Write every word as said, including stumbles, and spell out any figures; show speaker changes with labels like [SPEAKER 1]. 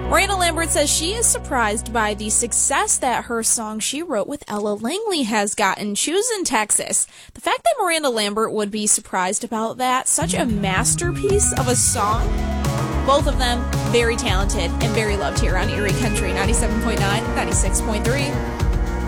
[SPEAKER 1] Miranda Lambert says she is surprised by the success that her song she wrote with Ella Langley has gotten. Choosing Texas. The fact that Miranda Lambert would be surprised about that, such a masterpiece of a song. Both of them very talented and very loved here on Erie Country ninety-seven point nine, ninety-six point three.